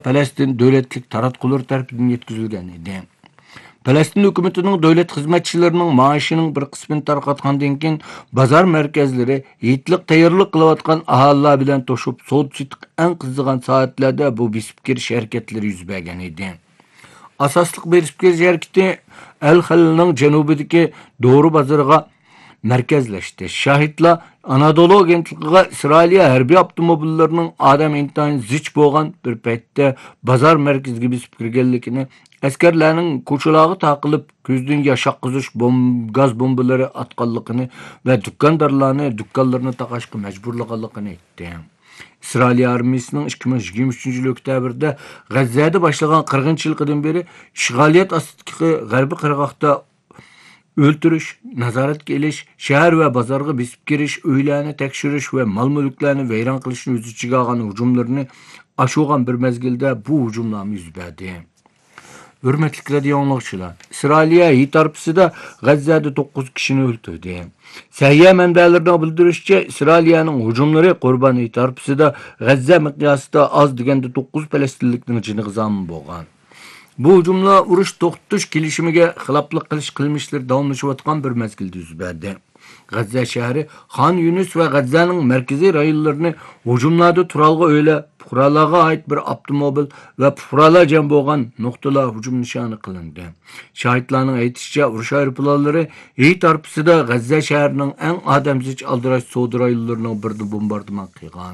Palestin dövletlik taratqular tarafidan yetkizilgan edi. Palestin hükümetinin devlet hizmetçilerinin maaşının bir kısmını tarqatqandan keyin bazar merkezleri yetlik tayyorlik qilayotgan ahalilar bilan to'shib so'tsitik en qizigan saatlarda bu besib kirish hareketleri yuz bergan edi. Asaslık besib kirish hareketi El Halil'nin janubidagi doğru bazarga merkezleşti. Şahitler Anadolu agentligiga İsrailiya harbiy avtomobillarining adam intayin zich bo'lgan bir paytda bazar merkeziga besib kirganligini, askarlarning ko'chalarga taqilib ko'zdan yosh oqqizish gaz bombalari atganligini va dükkanlarni taqashga majburlaganligini aytdi. İsrail armiyasining 2023 oktyabirda G'azzada boshlagan qirg'inchilikdan beri ishg'oliyat ostidagi g'arbiy qirg'oqda öldürüş, nazaretga ilish, shahar va bozorga besib kirish, uylarni tekshirish va mol-mulklarni vayron qilishni o'z ichiga olgan hujumlarni aşıgan bir mezgilda bu hujumlarni yuz berdi. Hürmetli radio anlıqçılar, İsrailiya hitarpısida G'azzada 9 kishini o'ldirdi. Sahiyya manbalarning bildirishicha, İsrailiyaning hujumlari Qurban hitarpısida G'azza miqyosida az deganda 9 falastinlikning jiniga zomin bo'lgan. Bu hujumlar urush to'xtatish kelishimiga xiloflik qilish qilmishlari davomlashayotgan bir mezgilda yuz berdi. G'azza shahri Xon Yunus va G'azzaning markaziy rayonlarini hujumlarda turalg'i o'yla, fuqarolarga oid bir avtomobil va fuqarolar jam bo'lgan nuqtalar hujum nishoni qilindi. Shahidlarning aytishicha, urush aeroplanlari Hit arpasida G'azza shahrining eng odamzich aldirash savdo rayonlarining birini bombardimon qilgan.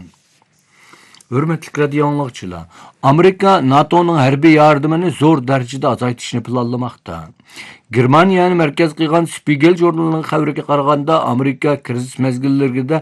Hürmetli radio anlıqçılar, Amerika NATO'nun harbiy yardımını zor darajada azaytishni planlamoqda. Germaniyaning markaz qilgan Spiegel jurnalining xabariga qaraganda, Amerika krizis mezgillarida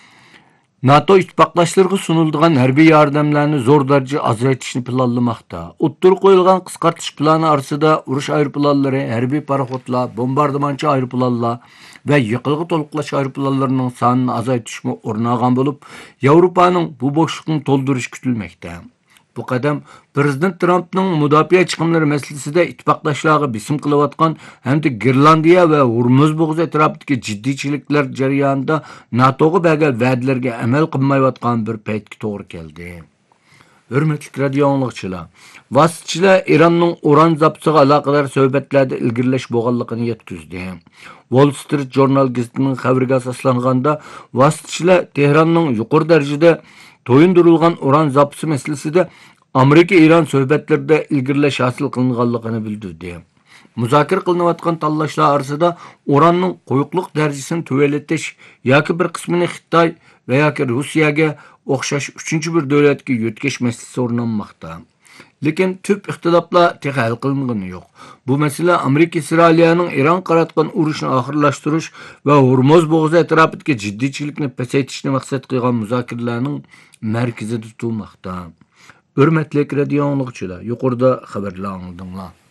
NATO ittifoqdoshlariga suniladigan harbiy yordamlarni zo'r darajada azaytishni planlamoqda. O'ttirib qo'yilgan qisqartish plani orasida urush aeroplanlari, harbiy paraxodlar, bombardimonchi aeroplanlar ve yiqilg'i to'liqlash aeroplanlarining sonini azaytishmi o'rnagan bo'lib, Yevropaning bu bo'shliqni to'ldirish kutilmoqda. Bu qadam Prezident Trumpning mudofaa chiqimlari masalasida ittifoqdoshlarga besim qilayotgan hamda Girlandiya va Hormuz bo'g'zi atrofidagi jiddiychiliklar jarayonida NATOga bergan va'dalarga amal qilmayotgan bir paytga to'g'ri keldi. Hürmetli radio anlıqçılar, vasitçilar İranning uran zapsiga aloqador suhbatlarda ilgirlash bo'lganligini yetkazdi. Wall Street Journal gazetining xabariga asoslanganda, vasitçilar Tehronning yuqori darajada to'yindirilgan uran zapsi masalasida Amerika-İran suhbatlarida ilgirlash hosil qilinganligini bildirdi. Muzokara qilinayotgan tanlashlar orasida uranning quyuqlik darajasini tuvalatish yoki bir qismini Xitoy va yoki Rossiyaga o'xshash uchinchi bir davlatga yo'tkash masalasi o'rnanmoqda. Lekin tüp ixtiloflar tex hal qilingani yo'q. Bu masala Amerika İsrailiyaning Iran qaratgan urushni oxirlashtirish va Hormuz bo'g'zi atrofidagi jiddiychilikni pasaytirishni maqsad qilgan muzokaralarning markazida tutilmoqda. Hürmetli radio anlıqçılar, yuqorida xabarlar angladinglar.